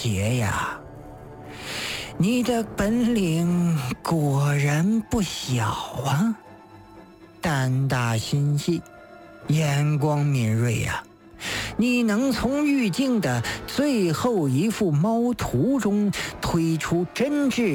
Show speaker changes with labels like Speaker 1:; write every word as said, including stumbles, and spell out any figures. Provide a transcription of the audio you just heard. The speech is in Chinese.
Speaker 1: 杰呀，你的本领果然不小啊，胆大心细，眼光敏锐呀、你能从玉镜的最后一幅猫图中推出真挚